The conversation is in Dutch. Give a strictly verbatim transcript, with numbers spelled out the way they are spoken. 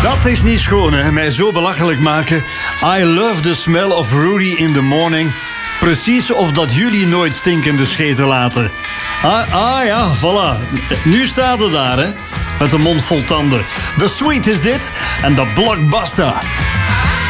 Dat is niet schoon, hè? Mij zo belachelijk maken. I love the smell of Rudy in the morning. Precies of dat jullie nooit stinkende scheten laten. Ah, ah ja, voilà. Nu staat het daar, hè. Met een mond vol tanden. The Sweet is dit en de Blockbuster.